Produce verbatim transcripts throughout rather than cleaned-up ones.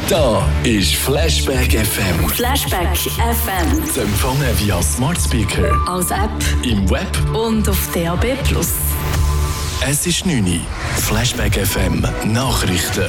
Da ist Flashback F M. Flashback F M. Zu empfangen via Smart Speaker, als App im Web und auf D A B plus. Es ist neun Uhr. Flashback F M Nachrichten.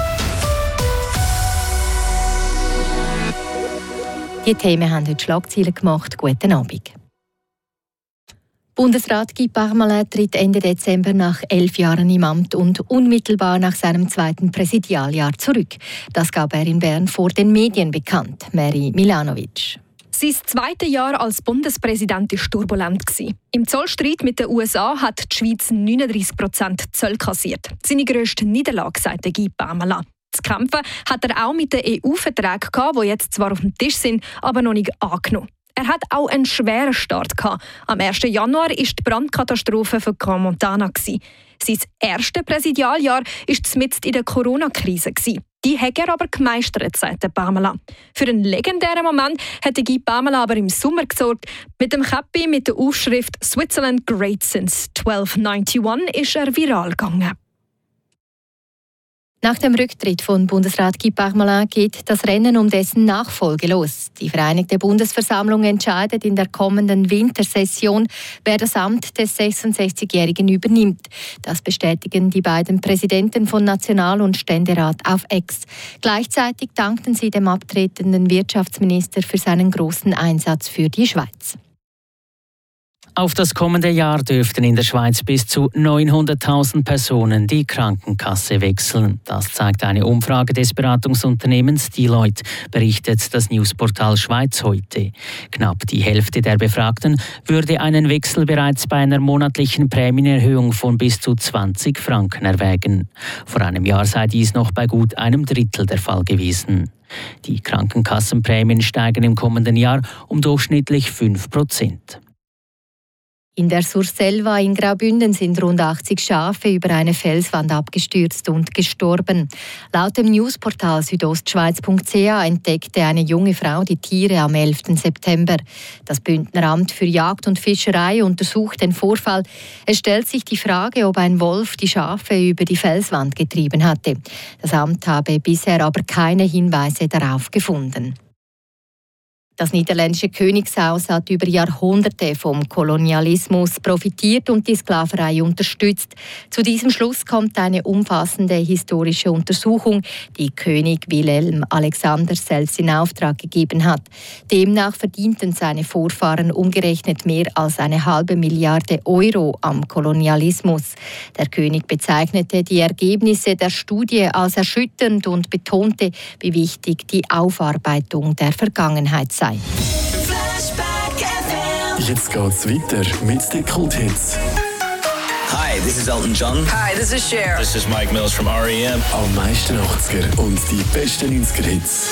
Die Themen haben heute Schlagzeilen gemacht. Guten Abend. Bundesrat Guy Parmelin tritt Ende Dezember nach elf Jahren im Amt und unmittelbar nach seinem zweiten Präsidialjahr zurück. Das gab er in Bern vor den Medien bekannt. Mary Milanovic. Sein zweites Jahr als Bundespräsident war turbulent. Im Zollstreit mit den U S A hat die Schweiz neununddreissig Prozent Zöll kassiert. Seine grösste Niederlage, sagte Guy Parmelin. Zu kämpfen hat er auch mit den E U-Verträgen, die jetzt zwar auf dem Tisch sind, aber noch nicht angenommen. Er hat auch einen schweren Start gehabt. Am ersten Januar war die Brandkatastrophe für Grand Montana. Sein erstes Präsidialjahr war mitten in der Corona-Krise. Die hat er aber gemeistert, sagte Parmelin. Für einen legendären Moment hat Guy Parmelin aber im Sommer gesorgt. Mit dem Käppi mit der Aufschrift «Switzerland Great Since zwölf einundneunzig» ist er viral gegangen. Nach dem Rücktritt von Bundesrat Guy Parmelin geht das Rennen um dessen Nachfolge los. Die Vereinigte Bundesversammlung entscheidet in der kommenden Wintersession, wer das Amt des sechsundsechzigjährigen übernimmt. Das bestätigen die beiden Präsidenten von National- und Ständerat auf X. Gleichzeitig dankten sie dem abtretenden Wirtschaftsminister für seinen großen Einsatz für die Schweiz. Auf das kommende Jahr dürften in der Schweiz bis zu neunhunderttausend Personen die Krankenkasse wechseln. Das zeigt eine Umfrage des Beratungsunternehmens Deloitte, berichtet das Newsportal Schweiz heute. Knapp die Hälfte der Befragten würde einen Wechsel bereits bei einer monatlichen Prämienerhöhung von bis zu zwanzig Franken erwägen. Vor einem Jahr sei dies noch bei gut einem Drittel der Fall gewesen. Die Krankenkassenprämien steigen im kommenden Jahr um durchschnittlich fünf Prozent. In der Surselva in Graubünden sind rund achtzig Schafe über eine Felswand abgestürzt und gestorben. Laut dem Newsportal südostschweiz punkt c h entdeckte eine junge Frau die Tiere am elften September. Das Bündneramt für Jagd und Fischerei untersucht den Vorfall. Es stellt sich die Frage, ob ein Wolf die Schafe über die Felswand getrieben hatte. Das Amt habe bisher aber keine Hinweise darauf gefunden. Das niederländische Königshaus hat über Jahrhunderte vom Kolonialismus profitiert und die Sklaverei unterstützt. Zu diesem Schluss kommt eine umfassende historische Untersuchung, die König Wilhelm Alexander selbst in Auftrag gegeben hat. Demnach verdienten seine Vorfahren umgerechnet mehr als eine halbe Milliarde Euro am Kolonialismus. Der König bezeichnete die Ergebnisse der Studie als erschütternd und betonte, wie wichtig die Aufarbeitung der Vergangenheit sei. Jetzt geht's weiter mit den Kulthits. Hi, this is Elton John. Hi, this is Cher. This is Mike Mills from R E M. Am meisten achtziger und die besten neunziger Hits.